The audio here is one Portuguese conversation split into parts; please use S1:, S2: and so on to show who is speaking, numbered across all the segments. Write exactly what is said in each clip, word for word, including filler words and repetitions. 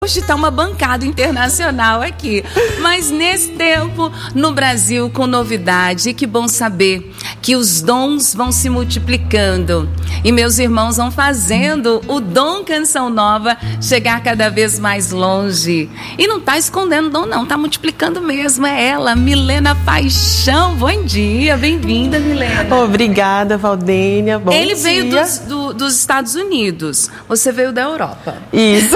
S1: Hoje está uma bancada internacional aqui, mas nesse tempo no Brasil com novidade, que bom saber que os dons vão se multiplicando e meus irmãos vão fazendo o dom Canção Nova chegar cada vez mais longe. E não está escondendo dom não, está multiplicando mesmo, é ela, Milena Paixão. Bom dia, bem-vinda, Milena.
S2: Obrigada, Valdênia, bom
S1: Ele
S2: dia.
S1: veio dos, do, dos Estados Unidos, você veio da Europa.
S2: Isso.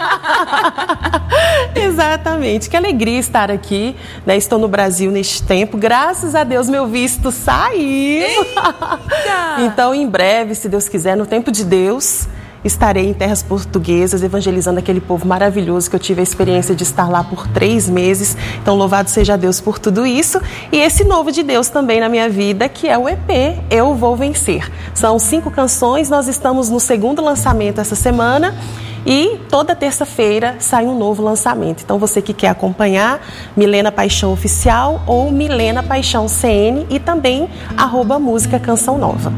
S2: Exatamente, que alegria estar aqui, né? Estou no Brasil neste tempo, graças a Deus meu visto saiu. Então em breve, se Deus quiser, no tempo de Deus, estarei em terras portuguesas evangelizando aquele povo maravilhoso que eu tive a experiência de estar lá por três meses. Então louvado seja Deus por tudo isso. E esse novo de Deus também na minha vida, que é o E P Eu Vou Vencer. São cinco canções, nós estamos no segundo lançamento essa semana. E toda terça-feira sai um novo lançamento. Então você que quer acompanhar, Milena Paixão Oficial ou Milena Paixão C N e também arroba Música Canção Nova.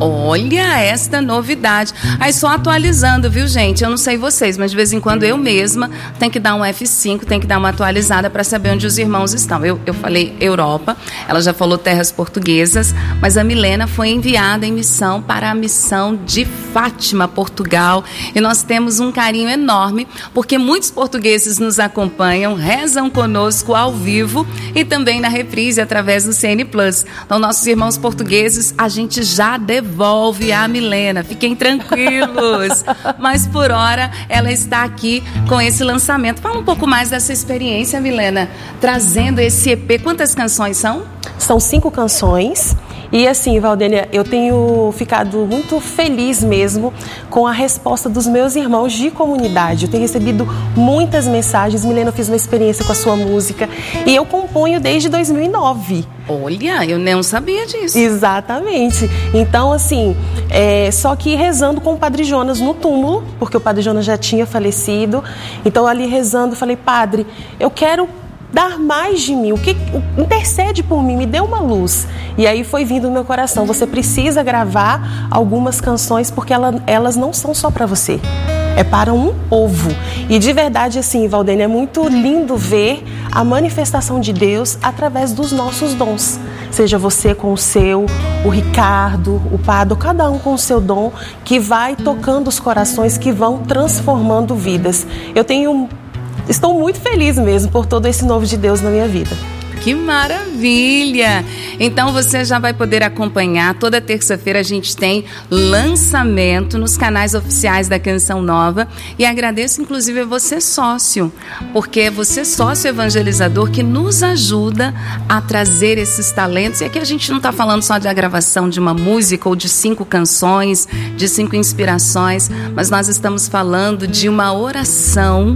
S1: Olha esta novidade. Aí só atualizando, viu, gente? Eu não sei vocês, mas de vez em quando eu mesma tenho que dar um F cinco, tenho que dar uma atualizada para saber onde os irmãos estão. Eu, eu falei Europa, ela já falou terras portuguesas, mas a Milena foi enviada em missão para a missão de Fátima, Portugal. E nós temos um carinho enorme, porque muitos portugueses nos acompanham, rezam conosco ao vivo e também na reprise através do C N Plus. Então, nossos irmãos portugueses, a gente já devolve a Milena, fiquem tranquilos. Mas por hora, ela está aqui com esse lançamento. Fala um pouco mais dessa experiência, Milena, trazendo esse E P. Quantas canções são?
S2: São cinco canções. E assim, Valdênia, eu tenho ficado muito feliz mesmo com a resposta dos meus irmãos de comunidade. Eu tenho recebido muitas mensagens. Milena, eu fiz uma experiência com a sua música e eu componho desde dois mil e nove.
S1: Olha, eu não sabia disso.
S2: Exatamente. Então, assim, é, só que rezando com o Padre Jonas no túmulo, porque o Padre Jonas já tinha falecido. Então, ali rezando, falei, Padre, eu quero dar mais de mim, o que intercede por mim, me dê uma luz. E aí foi vindo no meu coração, você precisa gravar algumas canções porque ela, elas não são só para você, é para um povo. E de verdade, assim, Valdênia, é muito lindo ver a manifestação de Deus através dos nossos dons. Seja você com o seu, o Ricardo, o Pado, cada um com o seu dom, que vai tocando os corações, que vão transformando vidas. Eu tenho Estou muito feliz mesmo por todo esse novo de Deus na minha vida.
S1: Que maravilha! Então você já vai poder acompanhar. Toda terça-feira a gente tem lançamento nos canais oficiais da Canção Nova. E agradeço inclusive a você sócio, porque é você sócio evangelizador que nos ajuda a trazer esses talentos. E aqui a gente não está falando só de gravação de uma música ou de cinco canções, de cinco inspirações, mas nós estamos falando de uma oração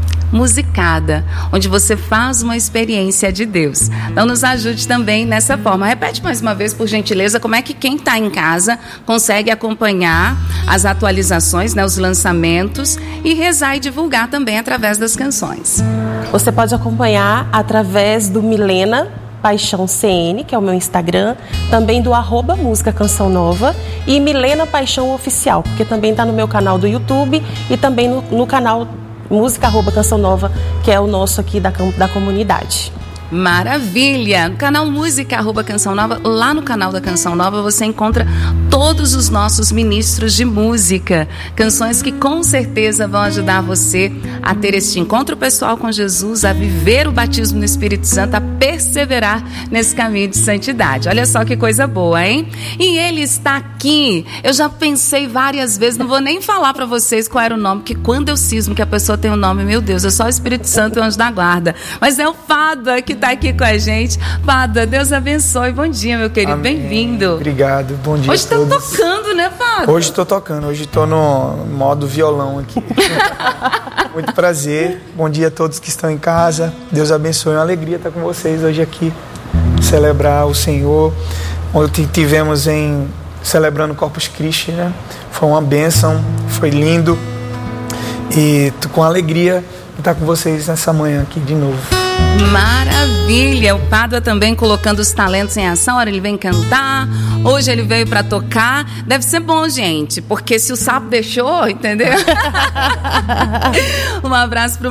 S1: musicada, onde você faz uma experiência de Deus. Então nos ajude também nessa forma. Repete mais uma vez, por gentileza, como é que quem está em casa consegue acompanhar as atualizações, né, os lançamentos e rezar e divulgar também através das canções.
S2: Você pode acompanhar através do Milena Paixão C N, que é o meu Instagram, também do arroba Música Canção Nova e Milena Paixão Oficial, porque também está no meu canal do YouTube e também no, no canal Música arroba Canção Nova, que é o nosso aqui da, da comunidade.
S1: Maravilha! No canal Música arroba Canção Nova, lá no canal da Canção Nova você encontra todos os nossos ministros de música, canções que com certeza vão ajudar você a ter este encontro pessoal com Jesus, a viver o batismo no Espírito Santo, a perseverar nesse caminho de santidade. Olha só que coisa boa, hein? E ele está aqui. Eu já pensei várias vezes, não vou nem falar para vocês qual era o nome, porque quando eu cismo que a pessoa tem um nome, meu Deus, é só o Espírito Santo e o anjo da guarda. Mas é o Fada que está aqui com a gente. Fada, Deus abençoe. Bom dia, meu querido.
S3: Amém.
S1: Bem-vindo.
S3: Obrigado. Bom dia
S1: Hoje
S3: a todos.
S1: Hoje está tocando, né, Fada?
S3: Hoje estou tocando. Hoje estou no modo violão aqui. Muito prazer. Bom dia a todos que estão em casa. Deus abençoe. É uma alegria estar com vocês hoje aqui. Celebrar o Senhor. Ontem tivemos em celebrando o Corpus Christi, né? Foi uma bênção. Foi lindo. E tô com alegria de estar com vocês nessa manhã aqui de novo.
S1: Maravilha! O Pádua também colocando os talentos em ação. Ora, ele vem cantar, hoje ele veio para tocar. Deve ser bom, gente, porque se o sapo deixou, entendeu? Um abraço pro